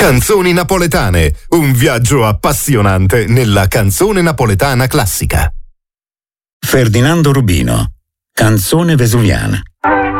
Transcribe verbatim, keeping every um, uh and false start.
Canzoni napoletane, un viaggio appassionante nella canzone napoletana classica. Ferdinando Rubino, Canzone vesuviana.